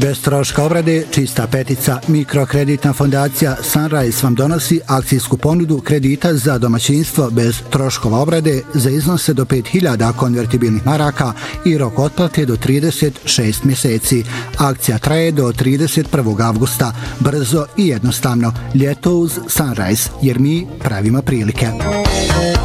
Bez troška obrade, čista petica, mikrokreditna fondacija Sunrise vam donosi akcijsku ponudu kredita za domaćinstvo bez troškova obrade za iznose do 5000 konvertibilnih maraka i rok otplate do 36 mjeseci. Akcija traje do 31. avgusta. Brzo i jednostavno. Ljeto uz Sunrise, jer mi pravimo prilike.